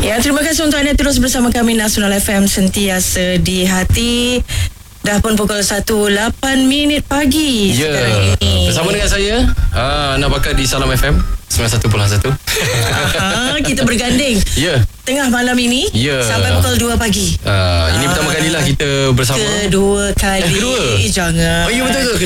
Ya, terima kasih untuk anda terus bersama kami Nasional FM sentiasa di hati. Dah pun pukul 1:08 pagi sekarang ini. Bersama dengan saya Anak Bakar di Salam FM 91.1. Kita berganding tengah malam ini sampai pukul 2 pagi. Ini pertama kalilah kita bersama. Kedua kali. Kedua? Jangan. Ya betul ke?